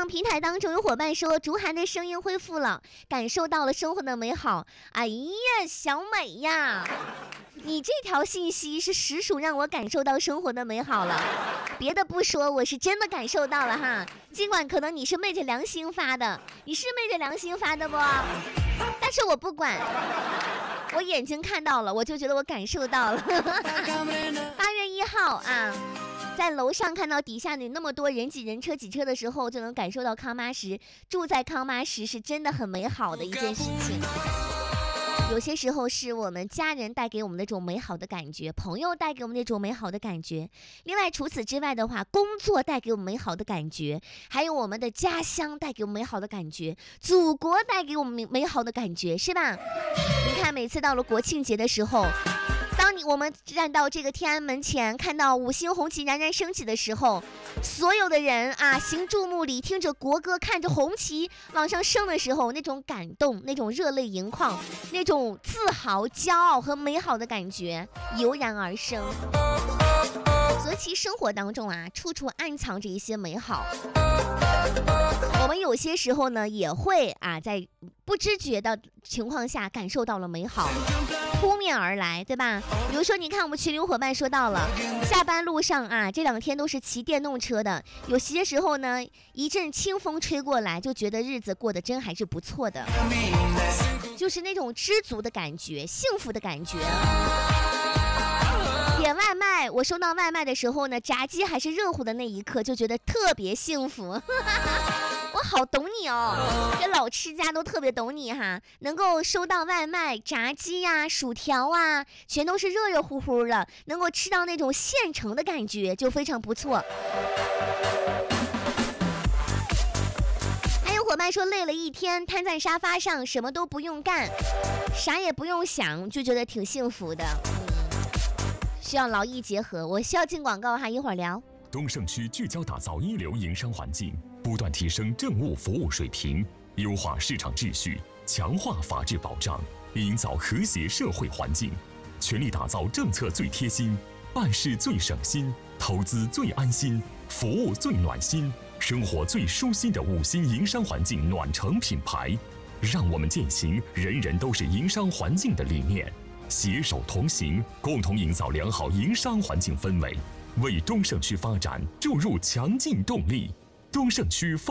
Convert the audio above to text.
上平台当中有伙伴说竹涵的声音恢复了，感受到了生活的美好。哎呀，小美呀，你这条信息是实属让我感受到生活的美好了。别的不说，我是真的感受到了哈。尽管可能你是昧着良心发的，你是昧着良心发的不？但是我不管，我眼睛看到了，我就觉得我感受到了。8月1号啊。在楼上看到底下有那么多人挤人车挤车的时候，就能感受到康妈什住在康妈什是真的很美好的一件事情。有些时候是我们家人带给我们那种美好的感觉，朋友带给我们那种美好的感觉。另外除此之外的话，工作带给我们美好的感觉，还有我们的家乡带给我们美好的感觉，祖国带给我们美好的感觉，是吧？你看每次到了国庆节的时候，当我们站到这个天安门前，看到5星红旗冉冉升起的时候，所有的人啊，行注目礼，听着国歌，看着红旗往上升的时候，那种感动，那种热泪盈眶，那种自豪、骄傲和美好的感觉油然而生。所以其生活当中啊，处处暗藏着一些美好。我们有些时候呢，也会啊，在不知觉的情况下感受到了美好，扑面而来，对吧？比如说，你看我们群里有伙伴说到了，下班路上啊，这2天都是骑电动车的，有些时候呢，一阵清风吹过来，就觉得日子过得真还是不错的，就是那种知足的感觉，幸福的感觉。点外卖，我收到外卖的时候呢，炸鸡还是热乎的那一刻，就觉得特别幸福。我好懂你哦，这老吃家都特别懂你哈，能够收到外卖，炸鸡呀、薯条啊，全都是热热乎乎的，能够吃到那种现成的感觉，就非常不错。还有伙伴说累了一天，瘫在沙发上，什么都不用干，啥也不用想，就觉得挺幸福的。需要劳逸结合，我需要进广告哈，一会儿聊。 东胜区聚焦打造一流营商环境，不断提升政务服务水平，优化市场秩序，强化法治保障，营造和谐社会环境，全力打造政策最贴心、办事最省心、投资最安心、服务最暖心、生活最舒心的5星营商环境暖城品牌。让我们践行人人都是营商环境的理念，携手同行，共同营造良好营商环境氛围，为东胜区发展注入强劲动力。东胜区